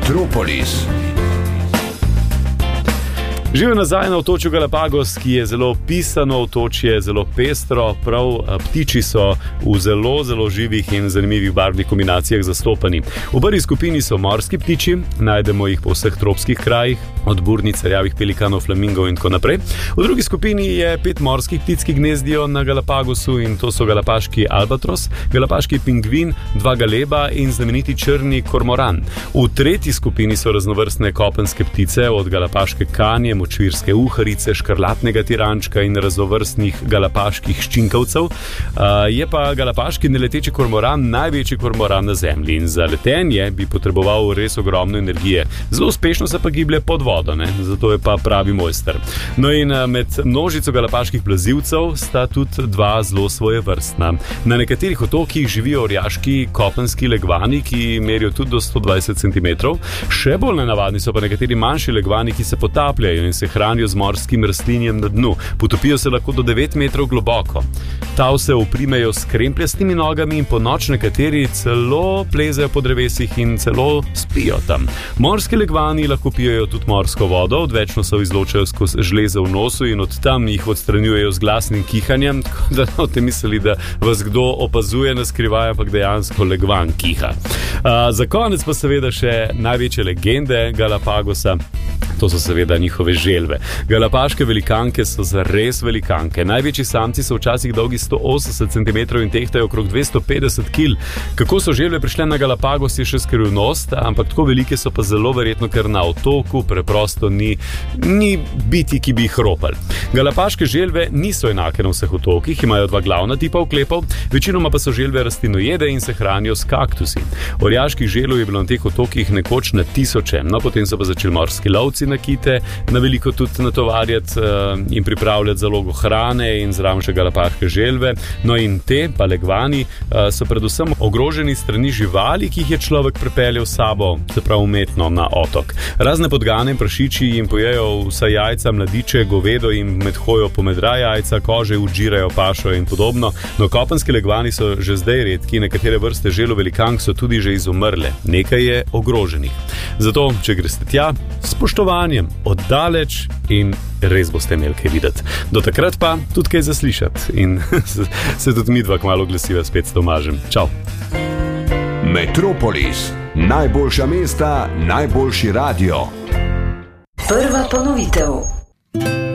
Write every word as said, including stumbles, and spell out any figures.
Metropolis. Živijo nazaj na otočju Galapagos, ki je zelo pisano otočje, zelo pestro, prav ptiči so v zelo, zelo živih in zanimivih barvnih kombinacijah zastopani. V prvi skupini so morski ptiči, najdemo jih po vseh tropskih krajih, od burnic, rjavih pelikanov, flamingov in tako naprej. V drugi skupini je pet morskih ptic, ki gnezdijo na Galapagosu, in to so galapaški albatros, galapaški pingvin, dva galeba in znameniti črni kormoran. V tretji skupini so raznovrstne kopenske ptice, od galapaške kanje, močvirske uharice, škrlatnega tirančka in raznovrstnih galapaških ščinkavcev. Je pa galapaški neleteči kormoran največji kormoran na zemlji in za letenje bi potreboval res ogromno energije. Zelo uspešno se pa giblje pod vodo, ne? Zato je pa pravi mojster. No in med množico galapaških plazilcev sta tudi dva zelo svojevrstna. Na nekaterih otokih živijo orjaški kopenski legvani, ki merijo tudi do sto dvajset centimetrov. Še bolj nenavadni so pa nekateri manjši legvani, ki se potapljajo in se hranijo z morskim rastlinjem na dnu. Potopijo se lahko do devet metrov globoko. Ta se oprimejo s krempljastimi nogami in po noč nekateri celo plezejo po drevesih in celo spijo tam. Morski legvani lahko pijejo tudi morsko vodo, odvečno se izločajo skozi žleze v nosu in od tam jih odstranjujejo z glasnim kihanjem, tako da ne boste mislili, da vas kdo opazuje na skrivaj, ampak dejansko legvan kiha. A, za konec pa seveda še največje legende Galapagosa. To so seveda njihove želve. Galapaške velikanke so zares velikanke. Največji samci so včasih dolgi sto osemdeset centimetrov in tehtajo okrog dvesto petdeset kilogramov. Kako so želve prišle na Galapagos, je še skrivnost, ampak tako velike so pa zelo verjetno, ker na otoku preprosto ni, ni biti, ki bi jih ropali. Galapaške želve niso enake na vseh otokih, imajo dva glavna tipa oklepov, večinoma pa so želve rastlinojede in se hranijo s kaktusi. Orjaških želv je bilo na teh otokih nekoč na tisoče, no potem so pa začeli morski lovci na kite, na veliko tudi natovarjati uh, in pripravljati zalogo hrane in zraven še galapaške želve. No in te, pa legvani, uh, so predvsem ogroženi strani živali, ki jih je človek pripeljal s sabo, se pravi umetno, na otok. Razne podgane in prašiči jim pojejo vsa jajca, mladiče, govedo in med hojo pomedra jajca, kože udžirajo pašo in podobno. No, kopenski legvani so že zdaj redki, nekatere vrste želv velikank so tudi že izumrle. Nekaj je ogroženih. Zato, če greste tja, spoštovanjem, oddaleč in res boste imeli kaj videti. Do takrat pa tudi kaj zaslišati in se tudi mi dva kmalu glasiva spet s Tomažem. Čau! Metropolis. Najboljša mesta, najboljši radio. Prva ponovitev.